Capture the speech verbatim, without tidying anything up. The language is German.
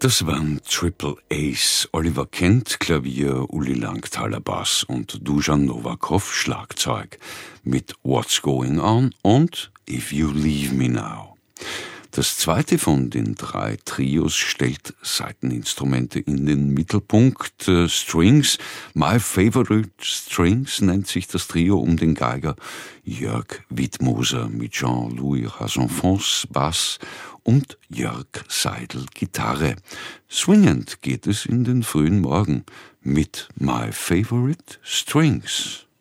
Das waren Triple Ace, Oliver Kent, Klavier, Uli Langthaler Bass und Dusan Novakov Schlagzeug mit What's Going On und If You Leave Me Now. Das zweite von den drei Trios stellt Saiteninstrumente in den Mittelpunkt. Äh, Strings, My Favorite Strings nennt sich das Trio um den Geiger Jörg Wittmoser mit Jean-Louis Rassenfons Bass und Jörg Seidel Gitarre. Swingend geht es in den frühen Morgen mit My Favorite Strings.